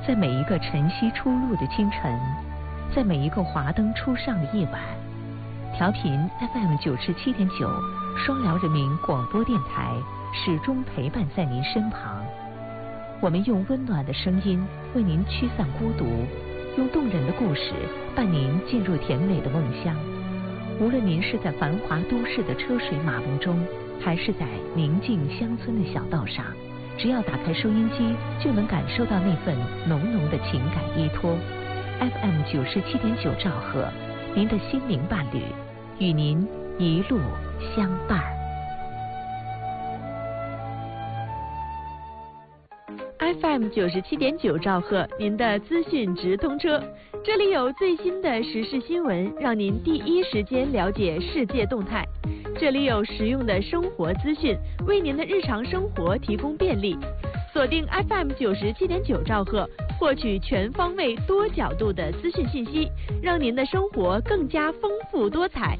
在每一个晨曦初露的清晨，在每一个华灯初上的夜晚，调频 FM97.9双辽人民广播电台始终陪伴在您身旁。我们用温暖的声音为您驱散孤独，用动人的故事伴您进入甜美的梦乡。无论您是在繁华都市的车水马龙中，还是在宁静乡村的小道上，只要打开收音机，就能感受到那份浓浓的情感依托。FM97.9兆赫，您的心灵伴侣，与您一路相伴。 FM97.9兆赫，您的资讯直通车，这里有最新的时事新闻，让您第一时间了解世界动态。这里有实用的生活资讯，为您的日常生活提供便利。锁定 FM97.9兆赫，获取全方位、多角度的资讯信息，让您的生活更加丰富多彩。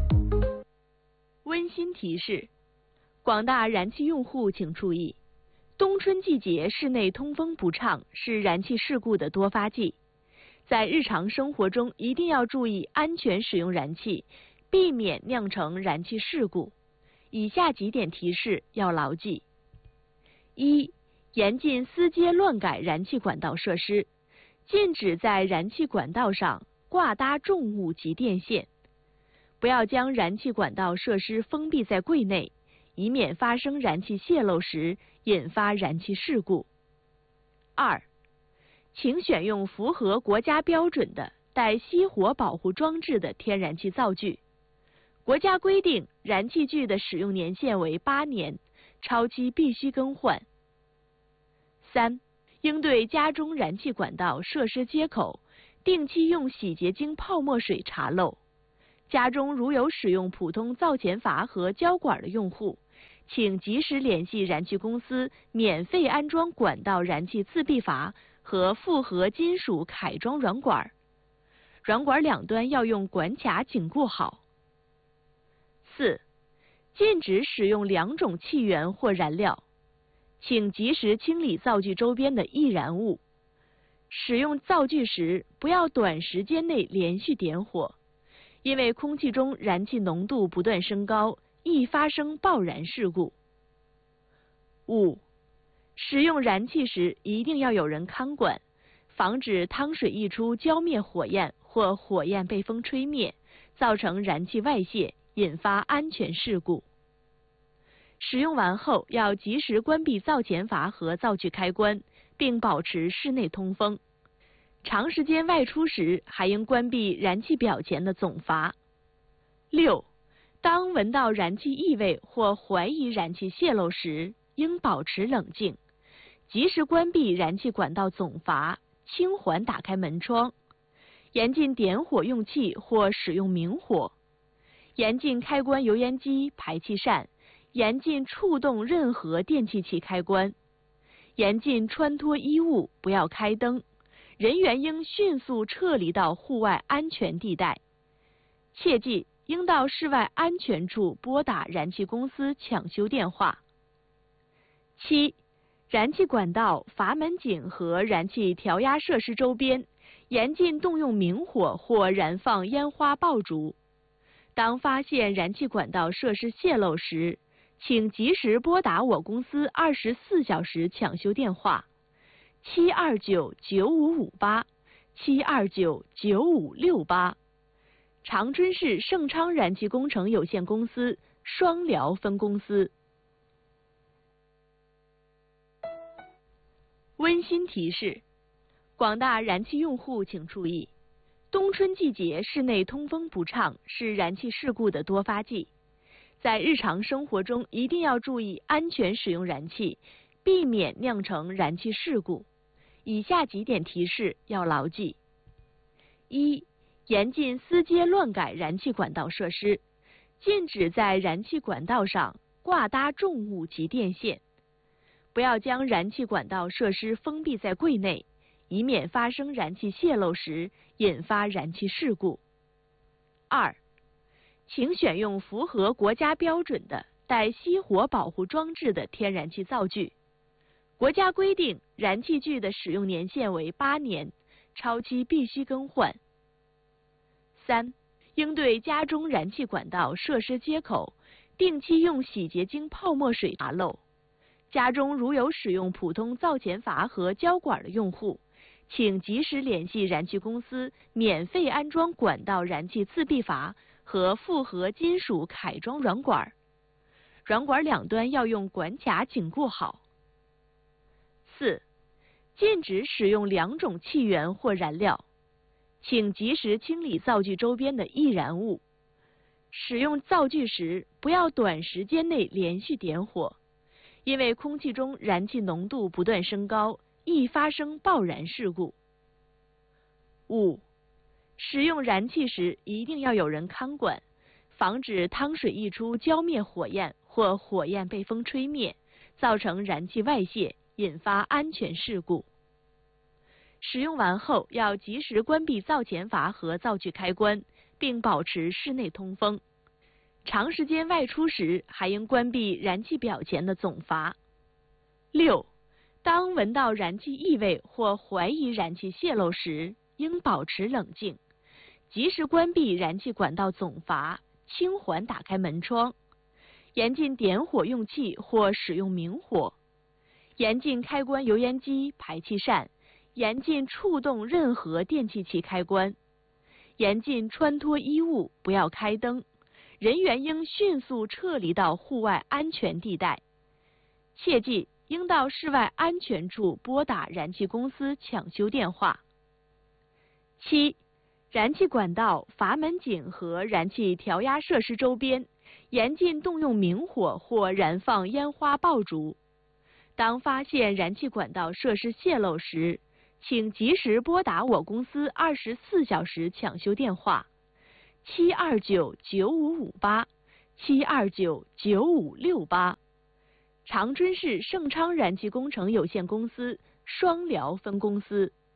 温馨提示：广大燃气用户请注意，冬春季节室内通风不畅是燃气事故的多发季，在日常生活中一定要注意安全使用燃气，避免酿成燃气事故。以下几点提示要牢记：一、严禁私接乱改燃气管道设施，禁止在燃气管道上挂搭重物及电线，不要将燃气管道设施封闭在柜内，以免发生燃气泄漏时引发燃气事故。二、请选用符合国家标准的带熄火保护装置的天然气灶具。国家规定，燃气具的使用年限为8年，超期必须更换。三、应对家中燃气管道设施接口，定期用洗洁精泡沫水查漏。家中如有使用普通灶前阀和胶管的用户，请及时联系燃气公司免费安装管道燃气自闭阀和复合金属铠装软管，软管两端要用管卡紧固好。四、禁止使用2种气源或燃料，请及时清理灶具周边的易燃物。使用灶具时，不要短时间内连续点火，因为空气中燃气浓度不断升高，易发生爆燃事故。五、使用燃气时一定要有人看管，防止汤水溢出浇灭火焰或火焰被风吹灭，造成燃气外泄，引发安全事故。使用完后要及时关闭灶前阀和灶具开关，并保持室内通风。长时间外出时，还应关闭燃气表前的总阀。六、当闻到燃气异味或怀疑燃气泄漏时，应保持冷静，及时关闭燃气管道总阀，轻缓打开门窗，严禁点火用气或使用明火，严禁开关油烟机、排气扇，严禁触动任何电气器开关，严禁穿脱衣物，不要开灯，人员应迅速撤离到户外安全地带。切记，应到室外安全处拨打燃气公司抢修电话。七、燃气管道、阀门井和燃气调压设施周边，严禁动用明火或燃放烟花爆竹。当发现燃气管道设施泄漏时，请及时拨打我公司24小时抢修电话7299558 7299568。长春市盛昌燃气工程有限公司双辽分公司。温馨提示：广大燃气用户请注意，冬春季节室内通风不畅是燃气事故的多发季，在日常生活中一定要注意安全使用燃气，避免酿成燃气事故。以下几点提示要牢记：一、严禁私接乱改燃气管道设施，禁止在燃气管道上挂搭重物及电线，不要将燃气管道设施封闭在柜内，以免发生燃气泄漏时引发燃气事故。二、请选用符合国家标准的带熄火保护装置的天然气灶具。国家规定， 燃气具的使用年限为8年，超期必须更换。3. 应对家中燃气管道设施接口定期用洗洁精泡沫水拔漏。家中如有使用普通灶前阀和胶管的用户，请及时联系燃气公司免费安装管道燃气自闭阀和复合金属铠装软管，软管两端要用管卡紧固好。4. 禁止使用2种气源或燃料，请及时清理灶具周边的易燃物。使用灶具时，不要短时间内连续点火，因为空气中燃气浓度不断升高，易发生爆燃事故。5. 使用燃气时一定要有人看管，防止汤水溢出浇灭火焰或火焰被风吹灭，造成燃气外泄，引发安全事故。使用完后要及时关闭灶前阀和灶具开关，并保持室内通风。长时间外出时，还应关闭燃气表前的总阀。6. 当闻到燃气异味或怀疑燃气泄漏时，应保持冷静，及时关闭燃气管道总阀，轻缓打开门窗，严禁点火用气或使用明火，严禁开关油烟机、排气扇，严禁触动任何电气器开关，严禁穿脱衣物，不要开灯，人员应迅速撤离到户外安全地带。切记，应到室外安全处拨打燃气公司抢修电话。7. 燃气管道、阀门井和燃气调压设施周边，严禁动用明火或燃放烟花爆竹。当发现燃气管道设施泄漏时，请及时拨打我公司24小时抢修电话7299558 7299568，长春市盛昌燃气工程有限公司双辽分公司。